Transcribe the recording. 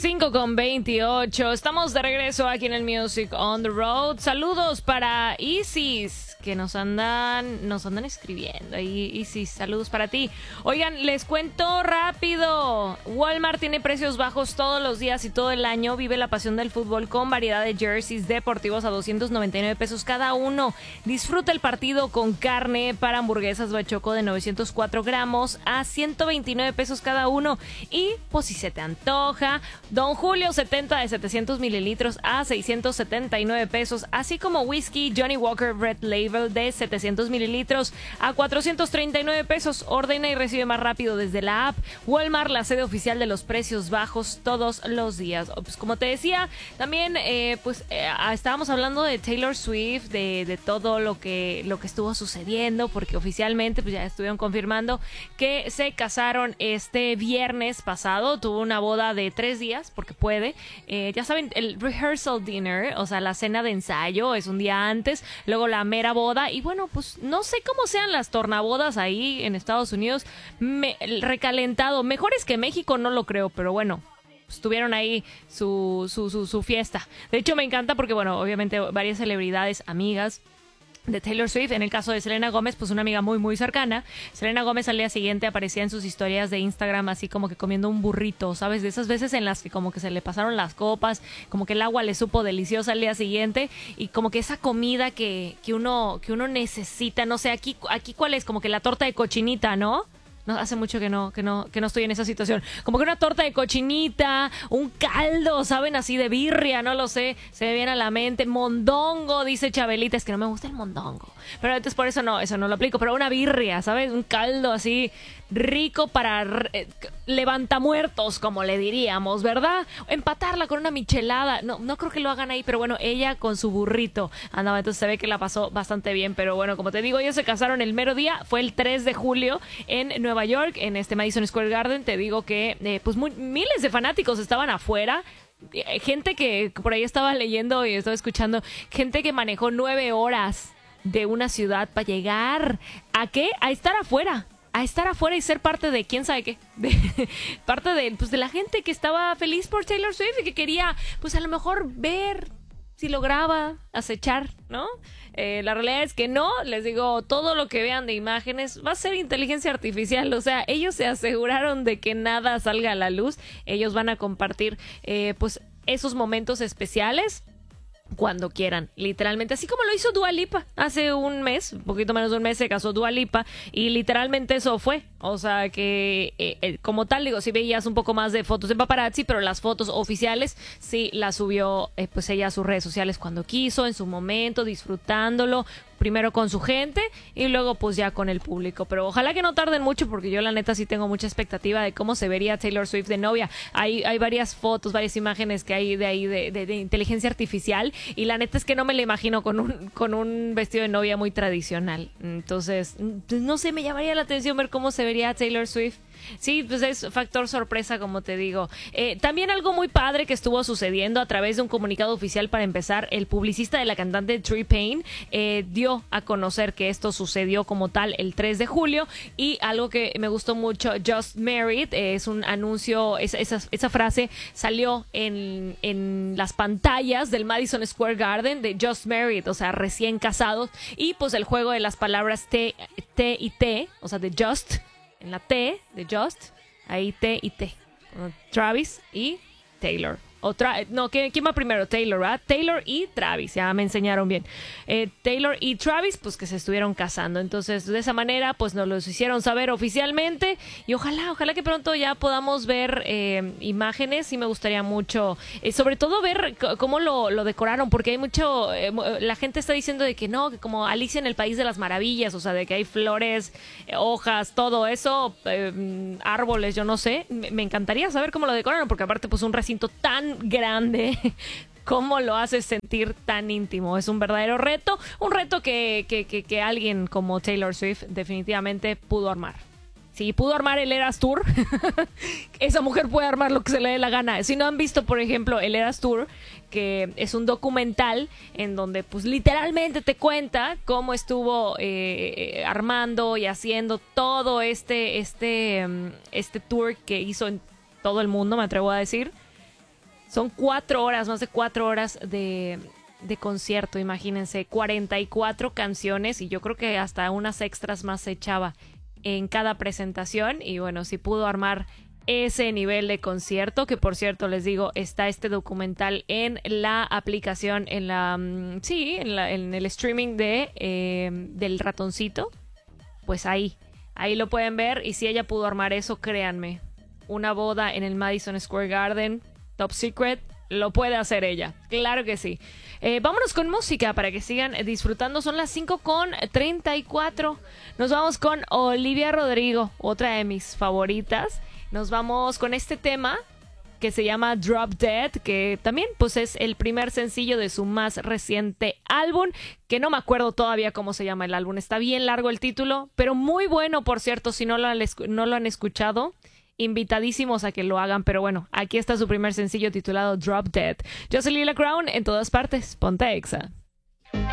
5:28. Estamos de regreso aquí en el Music on the Road. Saludos para Isis, que nos andan escribiendo. Isis, saludos para ti. Oigan, les cuento rápido. Walmart tiene precios bajos todos los días y todo el año. Vive la pasión del fútbol con variedad de jerseys deportivos a 299 pesos cada uno. Disfruta el partido con carne para hamburguesas Bachoco de 904 gramos a 129 pesos cada uno. Y pues si se te antoja, Don Julio 70 de 700 mililitros a 679 pesos, así como whisky Johnny Walker Red Label de 700 mililitros a 439 pesos. Ordena y recibe más rápido desde la app. Walmart, la sede oficial de los precios bajos todos los días. Pues como te decía, también estábamos hablando de Taylor Swift, de todo lo que estuvo sucediendo, porque oficialmente pues ya estuvieron confirmando que se casaron este viernes pasado. Tuvo una boda de 3 días, porque puede. Ya saben, el rehearsal dinner, o sea, la cena de ensayo, es un día antes, luego la mera boda, y bueno, pues no sé cómo sean las tornabodas ahí en Estados Unidos. Recalentado, mejores que México, no lo creo, pero bueno, estuvieron ahí su fiesta. De hecho, me encanta porque, bueno, obviamente varias celebridades, amigas de Taylor Swift. En el caso de Selena Gómez, pues una amiga muy muy cercana. Selena Gómez al día siguiente aparecía en sus historias de Instagram así como que comiendo un burrito, ¿sabes? De esas veces en las que como que se le pasaron las copas, como que el agua le supo deliciosa al día siguiente, y como que esa comida que uno necesita, no sé, aquí cuál es, como que la torta de cochinita, ¿no? No, hace mucho que no estoy en esa situación. Como que una torta de cochinita, un caldo, ¿saben? Así de birria, no lo sé. Se me viene a la mente. Mondongo, dice Chabelita. Es que no me gusta el mondongo. Pero entonces por eso no lo aplico. Pero una birria, ¿sabes? Un caldo así rico para levantamuertos, como le diríamos, ¿verdad? Empatarla con una michelada. No creo que lo hagan ahí, pero bueno, ella con su burrito andaba, entonces se ve que la pasó bastante bien. Pero bueno, como te digo, ellos se casaron el mero día, fue el 3 de julio en Nueva York, en este Madison Square Garden. Te digo que pues miles de fanáticos estaban afuera. Gente que por ahí estaba leyendo y estaba escuchando, gente que manejó 9 horas de una ciudad para llegar ¿a qué? A estar afuera y ser parte de quién sabe qué, parte de la gente que estaba feliz por Taylor Swift y que quería, pues a lo mejor ver si lograba acechar, ¿no? La realidad es que no, les digo, todo lo que vean de imágenes va a ser inteligencia artificial, o sea, ellos se aseguraron de que nada salga a la luz. Ellos van a compartir, pues, esos momentos especiales cuando quieran, literalmente, así como lo hizo Dua Lipa hace un mes, un poquito menos de un mes se casó Dua Lipa y literalmente eso fue, o sea que como tal, digo, sí veías un poco más de fotos de paparazzi, pero las fotos oficiales sí las subió pues ella a sus redes sociales cuando quiso, en su momento, disfrutándolo, primero con su gente y luego pues ya con el público. Pero ojalá que no tarden mucho, porque yo la neta sí tengo mucha expectativa de cómo se vería Taylor Swift de novia. Hay varias fotos, varias imágenes que hay de ahí de inteligencia artificial, y la neta es que no me la imagino con un vestido de novia muy tradicional. Entonces, pues, no sé, me llamaría la atención ver cómo se vería Taylor Swift. Sí, pues es factor sorpresa, como te digo. También algo muy padre que estuvo sucediendo a través de un comunicado oficial. Para empezar, el publicista de la cantante T-Pain dio a conocer que esto sucedió como tal el 3 de julio, y algo que me gustó mucho, Just Married, es un anuncio, esa frase salió en las pantallas del Madison Square Garden de Just Married, o sea, recién casados, y pues el juego de las palabras T y T, o sea, de Just, en la T de Just, ahí T y T. Travis y Taylor. ¿Quién va primero? Taylor, ¿verdad? Taylor y Travis, ya me enseñaron bien. Taylor y Travis, pues que se estuvieron casando. Entonces, de esa manera, pues nos los hicieron saber oficialmente. Y ojalá que pronto ya podamos ver imágenes. Sí me gustaría mucho, sobre todo ver cómo lo decoraron, porque hay mucho, la gente está diciendo de que no, que como Alicia en el País de las Maravillas, o sea, de que hay flores, hojas, todo eso, árboles, yo no sé. Me encantaría saber cómo lo decoraron, porque aparte, pues un recinto tan grande, cómo lo hace sentir tan íntimo. Es un verdadero reto, un reto que alguien como Taylor Swift definitivamente pudo armar. Si pudo armar el Eras Tour, esa mujer puede armar lo que se le dé la gana. Si no han visto, por ejemplo, el Eras Tour, que es un documental en donde pues literalmente te cuenta cómo estuvo armando y haciendo todo este tour que hizo en todo el mundo, me atrevo a decir. Son 4 horas, más de 4 horas de concierto, imagínense, 44 canciones y yo creo que hasta unas extras más se echaba en cada presentación y bueno, si pudo armar ese nivel de concierto, que por cierto les digo, está este documental en la aplicación, en el streaming del ratoncito, pues ahí lo pueden ver y si ella pudo armar eso, créanme, una boda en el Madison Square Garden, top secret, lo puede hacer ella, claro que sí. Vámonos con música para que sigan disfrutando. Son las 5:34. Nos vamos con Olivia Rodrigo, otra de mis favoritas. Nos vamos con este tema que se llama Drop Dead, que también pues es el primer sencillo de su más reciente álbum, que no me acuerdo todavía cómo se llama el álbum. Está bien largo el título, pero muy bueno, por cierto, si no lo han escuchado. Invitadísimos a que lo hagan, pero bueno, aquí está su primer sencillo titulado Drop Dead. Yo soy Lila Crown, en todas partes, ponte Exa.